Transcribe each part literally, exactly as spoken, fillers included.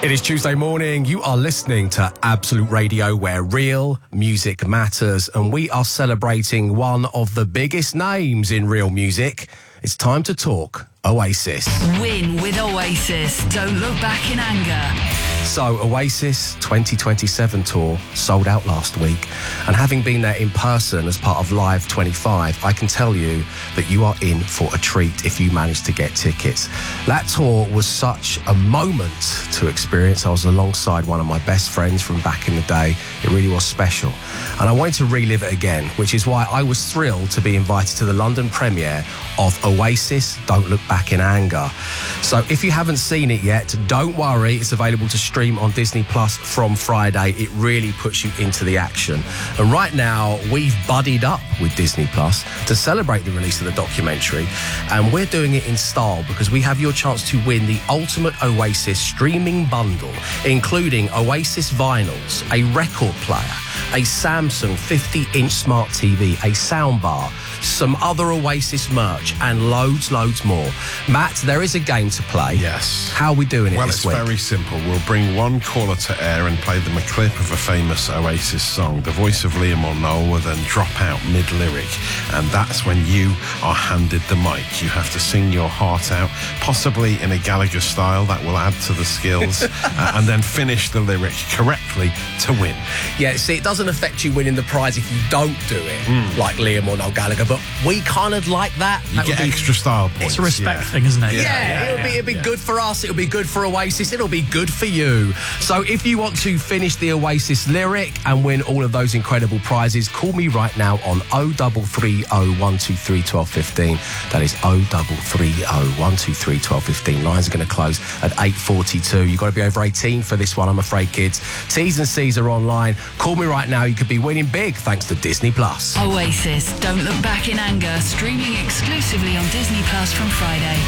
It is Tuesday morning. You are listening to Absolute Radio, where real music matters, and we are celebrating one of the biggest names in real music. It's time to talk Oasis. Win with Oasis. Don't look back in anger. So, Oasis twenty twenty-seven tour sold out last week, and having been there in person as part of Live twenty-five, I can tell you that you are in for a treat if you manage to get tickets. That tour was such a moment to experience. I was alongside one of my best friends from back in the day. It really was special, and I wanted to relive it again, which is why I was thrilled to be invited to the London premiere of Oasis Don't Look Back in Anger. So if you haven't seen it yet, don't worry, it's available to stream on Disney Plus from Friday. It really puts you into the action. And right now, we've buddied up with Disney Plus to celebrate the release of the documentary, and we're doing it in style because we have your chance to win the ultimate Oasis streaming bundle, including Oasis vinyls, a record player, a Samsung fifty inch smart T V, a soundbar, some other Oasis merch, and loads, loads more. Matt, there is a game to play. Yes. How are we doing it well, this week? Well, it's very simple. We'll bring one caller to air and play them a clip of a famous Oasis song. The voice of Liam or Noel will then drop out mid-lyric, and that's when you are handed the mic. You have to sing your heart out, possibly in a Gallagher style. That will add to the skills, uh, and then finish the lyric correctly to win. Yeah, see, it doesn't affect you winning the prize if you don't do it, mm. like Liam or Noel Gallagher, but we kind of like that. You that get be, extra style points. It's a respect yeah. thing, isn't it? Yeah, Yeah, yeah it'll yeah, be, it'll be yeah. good for us, it'll be good for Oasis, it'll be good for you. So if you want to finish the Oasis lyric and win all of those incredible prizes, call me right now on oh three three oh, one two three, one two one five. That is oh three three oh, one two three, one two one five. Lines are going to close at eight forty-two. You've got to be over eighteen for this one, I'm afraid, kids. T's and C's are online. Call me right now. You could be winning big thanks to Disney Plus. Oasis, Don't Look Back in Anger, streaming exclusively on Disney Plus from Friday.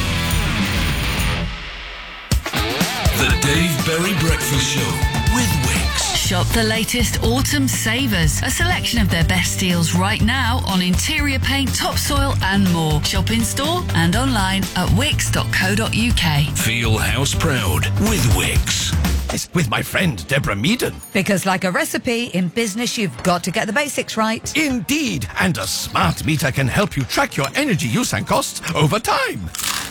The Dave Berry Breakfast Show with Wickes. Shop the latest autumn savers, a selection of their best deals right now on interior paint, topsoil and more. Shop in store and online at wickes dot co dot uk. Feel house proud with Wickes. It's with my friend Deborah Meaden. Because like a recipe, in business you've got to get the basics right. Indeed, and a smart meter can help you track your energy use and costs over time.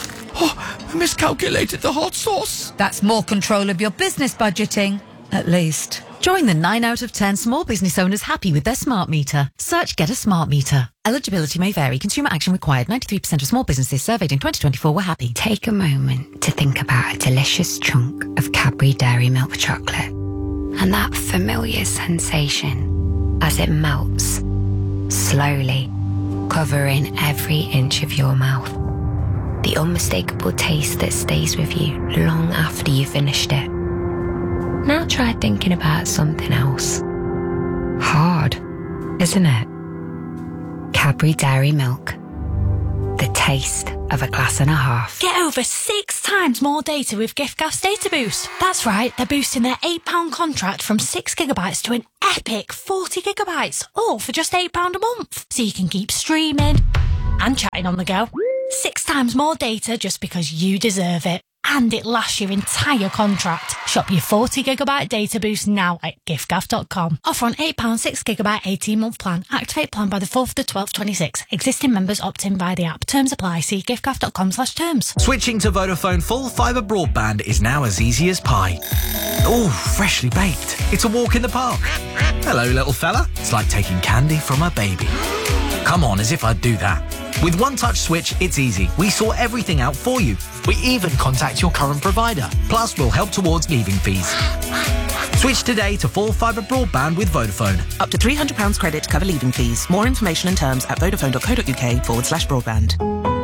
Oh, I miscalculated the hot sauce. That's more control of your business budgeting, at least. Join the nine out of ten small business owners happy with their smart meter. Search Get a Smart Meter. Eligibility may vary. Consumer action required. ninety-three percent of small businesses surveyed in twenty twenty-four were happy. Take a moment to think about a delicious chunk of Cadbury Dairy Milk chocolate and that familiar sensation as it melts, slowly, covering every inch of your mouth. The unmistakable taste that stays with you long after you finished it. Now try thinking about something else. Hard, isn't it? Cadbury Dairy Milk. The taste of a glass and a half. Get over six times more data with giffgaff's Data Boost. That's right, they're boosting their eight pound contract from six gigabytes to an epic forty gigabytes, all for just eight pounds a month. So you can keep streaming and chatting on the go. Six times more data just because you deserve it. And it lasts your entire contract. Shop your forty gigabyte data boost now at giffgaff dot com. Offer on eight pounds six gigabyte eighteen month plan. Activate plan by the fourth of the twelfth twenty-six. Existing members opt in via the app. Terms apply. See giffgaff dot com slash terms. Switching to Vodafone full fibre broadband is now as easy as pie. Oh, freshly baked. It's a walk in the park. Hello, little fella. It's like taking candy from a baby. Come on, as if I'd do that. With One Touch Switch, it's easy. We sort everything out for you. We even contact your current provider. Plus, we'll help towards leaving fees. Switch today to full fibre broadband with Vodafone. Up to three hundred pounds credit to cover leaving fees. More information and terms at vodafone dot co dot uk forward slash broadband.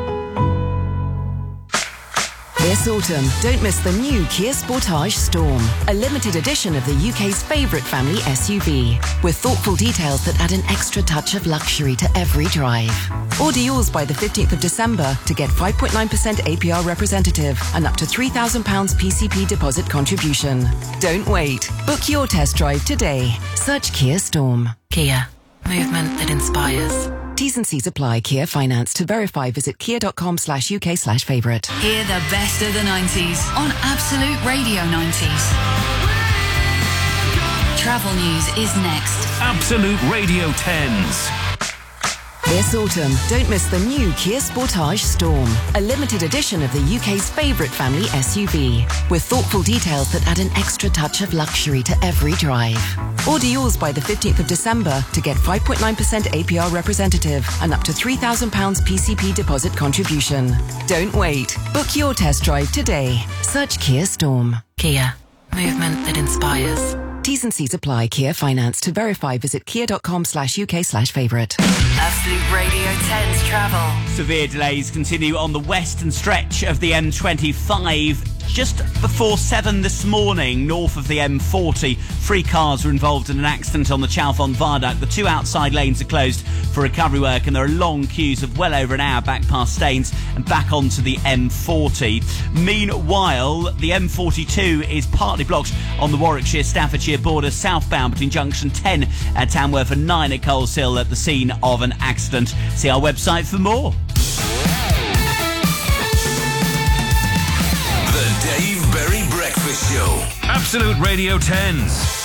This autumn, don't miss the new Kia Sportage Storm, a limited edition of the U K's favourite family S U V, with thoughtful details that add an extra touch of luxury to every drive. Order yours by the fifteenth of December to get five point nine percent A P R representative and up to three thousand pounds P C P deposit contribution. Don't wait. Book your test drive today. Search Kia Storm. Kia. Movement that inspires. T's and C's apply. Kia Finance. To verify, visit kia.com slash UK slash favourite. Hear the best of the nineties on Absolute Radio nineties. Travel news is next. Absolute Radio tens. This autumn, don't miss the new Kia Sportage Storm, a limited edition of the U K's favourite family S U V, with thoughtful details that add an extra touch of luxury to every drive. Order yours by the fifteenth of December to get five point nine percent A P R representative and up to three thousand pounds P C P deposit contribution. Don't wait. Book your test drive today. Search Kia Storm. Kia. Movement that inspires. T's and C's apply. Kia Finance. To verify, visit kia.com slash UK slash favourite. Absolute Radio tens travel. Severe delays continue on the western stretch of the M twenty-five. Just before seven this morning, north of the M forty, three cars were involved in an accident on the Chalfont Viaduct. The two outside lanes are closed for recovery work, and there are long queues of well over an hour back past Staines and back onto the M forty. Meanwhile, the M forty-two is partly blocked on the Warwickshire-Staffordshire border southbound between junction ten at Tamworth and nine at Coleshill at the scene of an accident. See our website for more. The Dave Berry Breakfast Show. Absolute Radio tens.